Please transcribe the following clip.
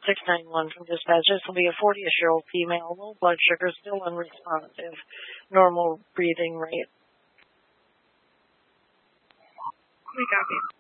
691 from dispatch. This will be a 40-year-old female, low blood sugar, still unresponsive, normal breathing rate. We copy.